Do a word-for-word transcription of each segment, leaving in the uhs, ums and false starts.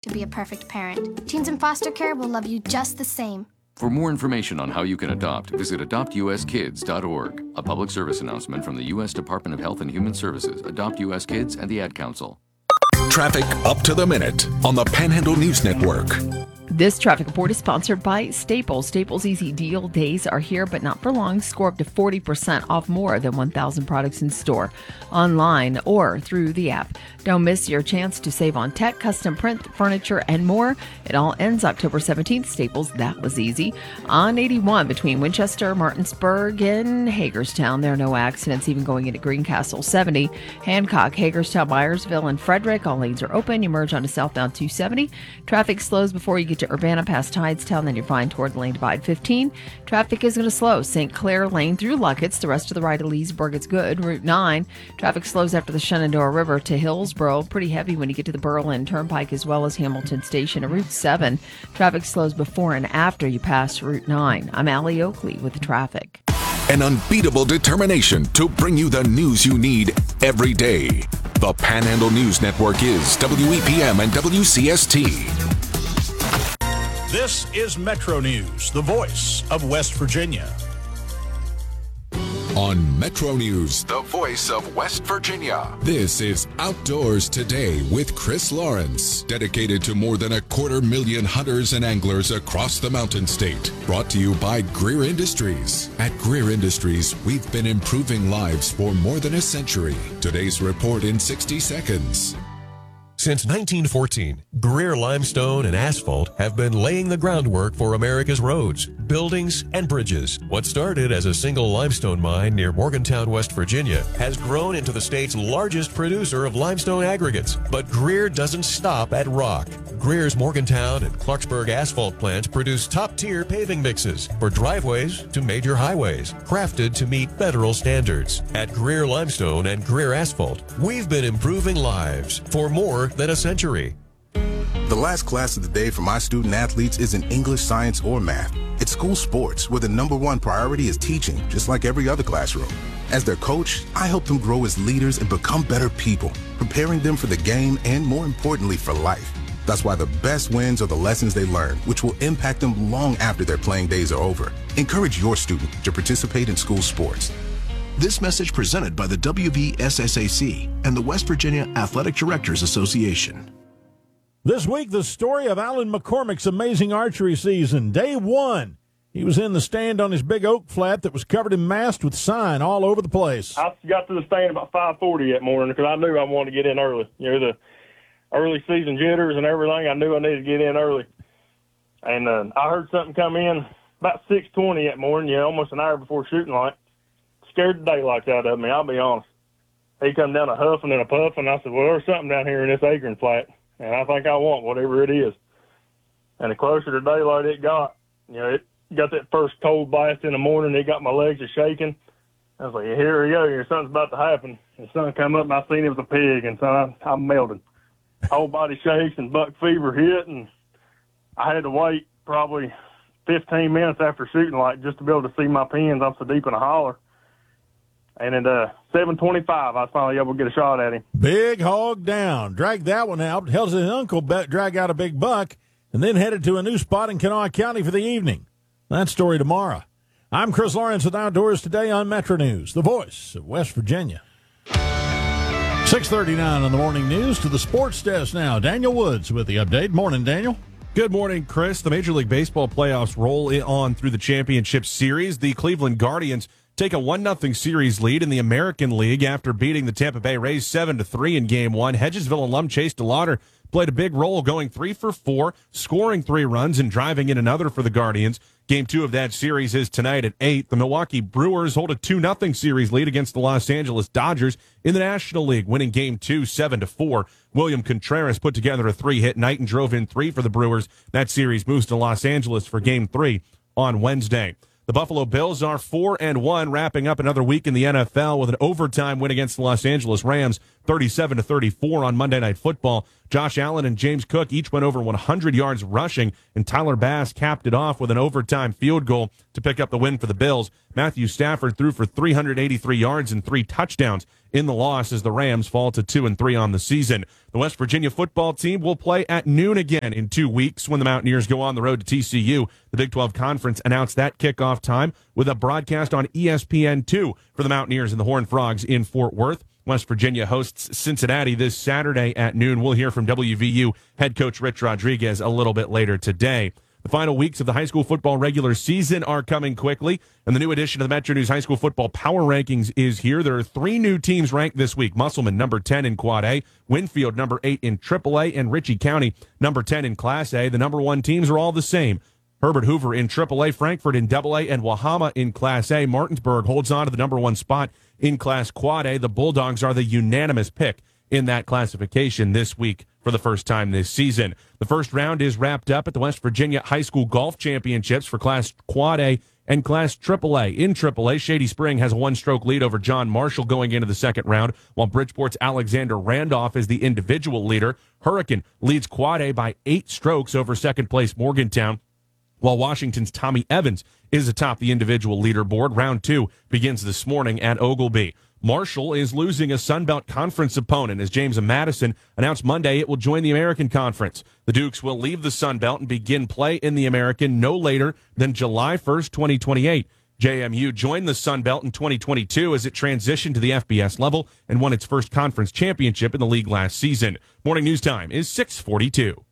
to be a perfect parent. Teens in foster care will love you just the same. For more information on how you can adopt, visit adopt u s kids dot org. A public service announcement from the U S Department of Health and Human Services, Adopt U S Kids, and the Ad Council. Traffic up to the minute on the Panhandle News Network. This traffic report is sponsored by Staples. Staples Easy Deal days are here, but not for long. Score up to forty percent off more than one thousand products in store, online, or through the app. Don't miss your chance to save on tech, custom print, furniture, and more. It all ends October seventeenth. Staples, that was easy. On eighty-one between Winchester, Martinsburg, and Hagerstown. There are no accidents even going into Greencastle. seventy, Hancock, Hagerstown, Myersville, and Frederick. All lanes are open. You merge onto southbound two seventy. Traffic slows before you get to Urbana past Tidestown, then you're fine toward the lane divide. fifteen. Traffic is going to slow. Saint Clair Lane through Luckett's. The rest of the ride to Leesburg, it's good. Route nine. Traffic slows after the Shenandoah River to Hillsboro. Pretty heavy when you get to the Berlin Turnpike as well as Hamilton Station. And Route seven. Traffic slows before and after you pass Route nine. I'm Allie Oakley with the traffic. An unbeatable determination to bring you the news you need every day. The Panhandle News Network is W E P M and W C S T. This is Metro News, the voice of West Virginia. On Metro News, the voice of West Virginia. This is Outdoors Today with Chris Lawrence, dedicated to more than a quarter million hunters and anglers across the Mountain State. Brought to you by Greer Industries. At Greer Industries, we've been improving lives for more than a century. Today's report in sixty seconds. Since nineteen fourteen, Greer Limestone and Asphalt have been laying the groundwork for America's roads, buildings, and bridges. What started as a single limestone mine near Morgantown, West Virginia, has grown into the state's largest producer of limestone aggregates. But Greer doesn't stop at rock. Greer's Morgantown and Clarksburg asphalt plants produce top-tier paving mixes for driveways to major highways, crafted to meet federal standards. At Greer Limestone and Greer Asphalt, we've been improving lives for more than a century. The last class of the day for my student athletes isn't English, science, or math. It's school sports, where the number one priority is teaching, just like every other classroom. As their coach, I help them grow as leaders and become better people, preparing them for the game and, more importantly, for life. That's why the best wins are the lessons they learn, which will impact them long after their playing days are over. Encourage your student to participate in school sports. This message presented by the W V S S A C and the West Virginia Athletic Directors Association. This week, the story of Alan McCormick's amazing archery season. Day one, he was in the stand on his big oak flat that was covered in mast with sign all over the place. I got to the stand about five forty that morning because I knew I wanted to get in early. You know, the early season jitters and everything, I knew I needed to get in early. And uh, I heard something come in about six twenty that morning, you know, almost an hour before shooting light. Scared the daylights out of me, I'll be honest. He come down a huffing and a puffing. I said, well, there's something down here in this acorn flat, and I think I want whatever it is. And the closer to daylight it got, you know, it got that first cold blast in the morning. It got my legs a shaking. I was like, yeah, here we go. Here, something's about to happen. And the sun come up, and I seen it was a pig, and so I, I melted. Whole body shakes and buck fever hit, and I had to wait probably fifteen minutes after shooting light just to be able to see my pins. I'm so deep in a holler. And at uh, seven twenty-five, I was finally able to get a shot at him. Big hog down. Dragged that one out. Held his uncle drag out a big buck, and then headed to a new spot in Kanawha County for the evening. That story tomorrow. I'm Chris Lawrence with Outdoors Today on Metro News, the voice of West Virginia. six thirty-nine on the morning news. To the sports desk now. Daniel Woods with the update. Morning, Daniel. Good morning, Chris. The Major League Baseball playoffs roll on through the championship series. The Cleveland Guardians take a one nothing series lead in the American League after beating the Tampa Bay Rays seven to three in Game one. Hedgesville alum Chase DeLauder played a big role, going three for four, scoring three runs and driving in another for the Guardians. Game two of that series is tonight at eight. The Milwaukee Brewers hold a two nothing series lead against the Los Angeles Dodgers in the National League, winning Game two seven to four. William Contreras put together a three-hit night and drove in three for the Brewers. That series moves to Los Angeles for Game three on Wednesday. The Buffalo Bills are four and one, wrapping up another week in the N F L with an overtime win against the Los Angeles Rams, thirty-seven to thirty-four on Monday Night Football. Josh Allen and James Cook each went over one hundred yards rushing, and Tyler Bass capped it off with an overtime field goal to pick up the win for the Bills. Matthew Stafford threw for three hundred eighty-three yards and three touchdowns in the loss as the Rams fall to two and three on the season. The West Virginia football team will play at noon again in two weeks when the Mountaineers go on the road to T C U. The Big twelve Conference announced that kickoff time with a broadcast on E S P N two for the Mountaineers and the Horned Frogs in Fort Worth. West Virginia hosts Cincinnati this Saturday at noon. We'll hear from W V U head coach Rich Rodriguez a little bit later today. The final weeks of the high school football regular season are coming quickly, and the new edition of the Metro News High School Football Power Rankings is here. There are three new teams ranked this week. Musselman, number ten in Quad A, Winfield, number eight in Triple A, and Ritchie County, number ten in Class A. The number one teams are all the same. Herbert Hoover in Triple A, Frankfort in Double A, and Wahama in Class A. Martinsburg holds on to the number one spot in Class Quad A. The Bulldogs are the unanimous pick in that classification this week for the first time this season. The first round is wrapped up at the West Virginia High School Golf Championships for Class Quad A and Class Triple A. In Triple A, Shady Spring has a one-stroke lead over John Marshall going into the second round, while Bridgeport's Alexander Randolph is the individual leader. Hurricane leads Quad A by eight strokes over second-place Morgantown, while Washington's Tommy Evans is atop the individual leaderboard. Round two begins this morning at Oglebay. Marshall is losing a Sunbelt Conference opponent as James Madison announced Monday it will join the American Conference. The Dukes will leave the Sunbelt and begin play in the American no later than July first, twenty twenty-eight. J M U joined the Sunbelt in twenty twenty-two as it transitioned to the F B S level and won its first conference championship in the league last season. Morning news time is six forty-two.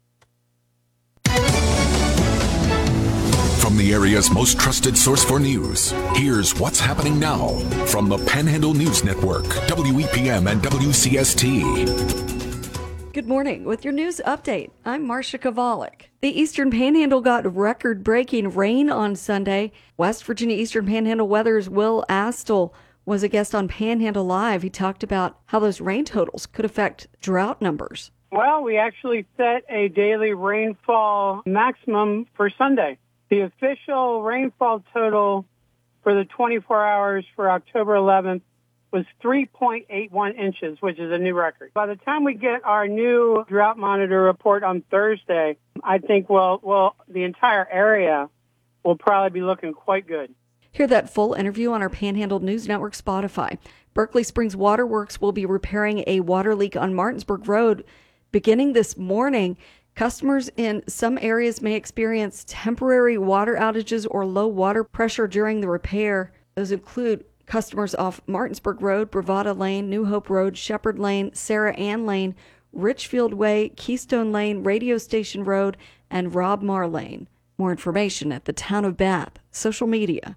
From the area's most trusted source for news, here's what's happening now from the Panhandle News Network, W E P M and W C S T. Good morning. With your news update, I'm Marcia Kovalik. The Eastern Panhandle got record-breaking rain on Sunday. West Virginia Eastern Panhandle Weather's Will Astle was a guest on Panhandle Live. He talked about how those rain totals could affect drought numbers. Well, we actually set a daily rainfall maximum for Sunday. The official rainfall total for the twenty-four hours for October eleventh was three point eight one inches, which is a new record. By the time we get our new drought monitor report on Thursday, I think we'll, well, the entire area will probably be looking quite good. Hear that full interview on our Panhandle News Network Spotify. Berkeley Springs Waterworks will be repairing a water leak on Martinsburg Road beginning this morning. Customers in some areas may experience temporary water outages or low water pressure during the repair. Those include customers off Martinsburg Road, Bravada Lane, New Hope Road, Shepherd Lane, Sarah Ann Lane, Richfield Way, Keystone Lane, Radio Station Road, and Rob Marr Lane. More information at the Town of Bath social media.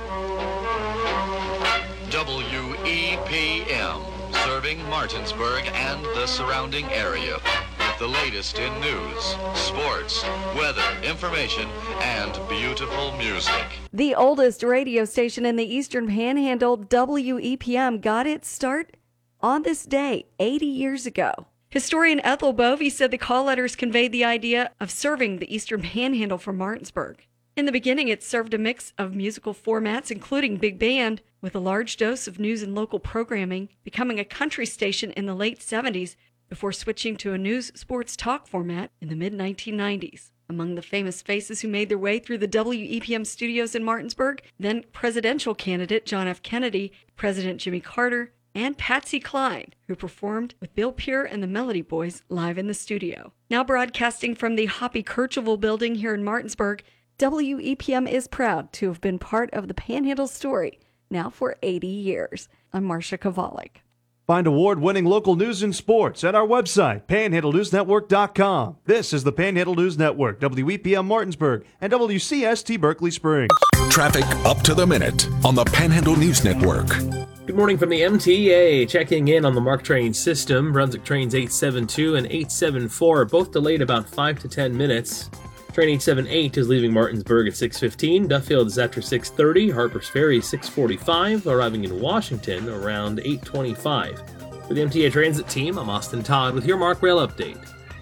W E P M, serving Martinsburg and the surrounding area. The latest in news, sports, weather, information, and beautiful music. The oldest radio station in the Eastern Panhandle, W E P M, got its start on this day eighty years ago. Historian Ethel Bovey said the call letters conveyed the idea of serving the Eastern Panhandle from Martinsburg. In the beginning, it served a mix of musical formats, including big band, with a large dose of news and local programming, becoming a country station in the late seventies, before switching to a news sports talk format in the mid nineteen nineties. Among the famous faces who made their way through the W E P M studios in Martinsburg, then presidential candidate John F. Kennedy, President Jimmy Carter, and Patsy Cline, who performed with Bill Pure and the Melody Boys live in the studio. Now broadcasting from the Hoppy Kercheval building here in Martinsburg, W E P M is proud to have been part of the Panhandle story, now for eighty years. I'm Marcia Kovalik. Find award-winning local news and sports at our website, panhandle news network dot com. This is the Panhandle News Network, W E P M Martinsburg, and W C S T Berkeley Springs. Traffic up to the minute on the Panhandle News Network. Good morning from the M T A. Checking in on the MARC train system. Brunswick trains eight seven two and eight seven four are both delayed about five to ten minutes. Train eight seven eight is leaving Martinsburg at six fifteen. Duffield is after six thirty. Harper's Ferry is six forty-five, arriving in Washington around eight twenty-five. For the M T A Transit team, I'm Austin Todd with your MARC Rail update.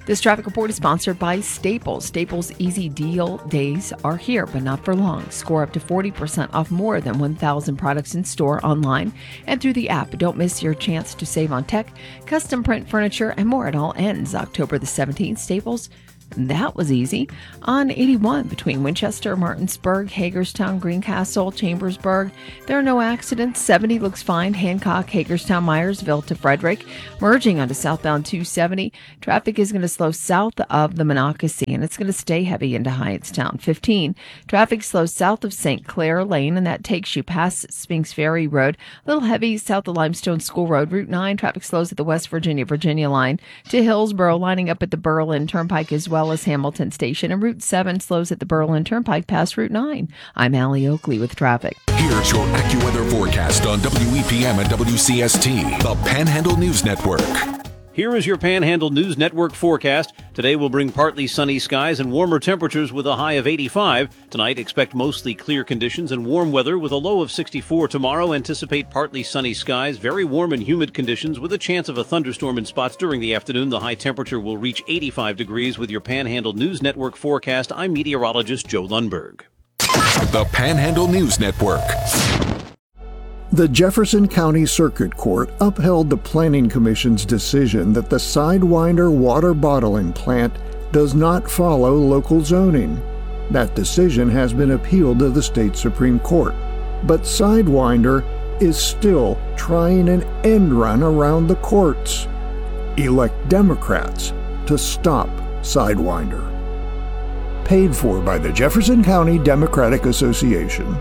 This traffic report is sponsored by Staples. Staples Easy Deal days are here, but not for long. Score up to forty percent off more than one thousand products in store, online, and through the app. Don't miss your chance to save on tech, custom print furniture, and more. It all ends October the seventeenth. Staples, that was easy. On eighty-one between Winchester, Martinsburg, Hagerstown, Greencastle, Chambersburg. There are no accidents. seventy looks fine. Hancock, Hagerstown, Myersville to Frederick. Merging onto southbound two seventy. Traffic is going to slow south of the Monocacy, and it's going to stay heavy into Hyattstown. fifteen. Traffic slows south of Saint Clair Lane, and that takes you past Spinks Ferry Road. A little heavy south of Limestone School Road. Route nine. Traffic slows at the West Virginia, Virginia line to Hillsboro, lining up at the Berlin Turnpike as well. well as Hamilton Station, and Route seven slows at the Berlin Turnpike past Route nine. I'm Allie Oakley with traffic. Here's your AccuWeather forecast on W E P M and W C S T, the Panhandle News Network. Here is your Panhandle News Network forecast. Today will bring partly sunny skies and warmer temperatures with a high of eighty-five. Tonight, expect mostly clear conditions and warm weather with a low of sixty-four. Tomorrow, anticipate partly sunny skies, very warm and humid conditions with a chance of a thunderstorm in spots during the afternoon. The high temperature will reach eighty-five degrees. With your Panhandle News Network forecast, I'm meteorologist Joe Lundberg. The Panhandle News Network. The Jefferson County Circuit Court upheld the Planning Commission's decision that the Sidewinder water bottling plant does not follow local zoning. That decision has been appealed to the state Supreme Court, but Sidewinder is still trying an end run around the courts. Elect Democrats to stop Sidewinder. Paid for by the Jefferson County Democratic Association.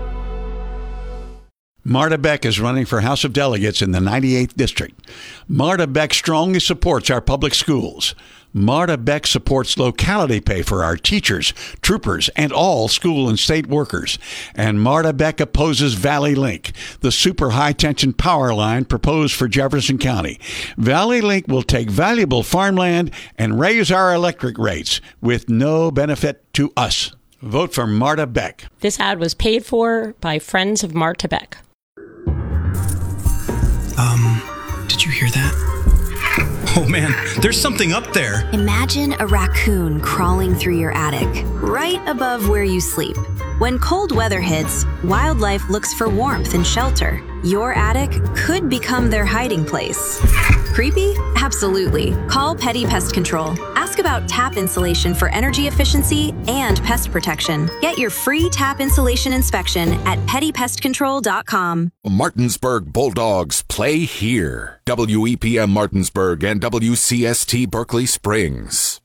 Marta Beck is running for House of Delegates in the ninety-eighth District. Marta Beck strongly supports our public schools. Marta Beck supports locality pay for our teachers, troopers, and all school and state workers. And Marta Beck opposes Valley Link, the super high-tension power line proposed for Jefferson County. Valley Link will take valuable farmland and raise our electric rates with no benefit to us. Vote for Marta Beck. This ad was paid for by Friends of Marta Beck. Um, did you hear that? Oh man, there's something up there. Imagine a raccoon crawling through your attic, right above where you sleep. When cold weather hits, wildlife looks for warmth and shelter. Your attic could become their hiding place. Creepy? Absolutely. Call Petty Pest Control. Ask about tap insulation for energy efficiency and pest protection. Get your free tap insulation inspection at petty pest control dot com. Martinsburg Bulldogs play here. W E P M Martinsburg and W C S T Berkeley Springs.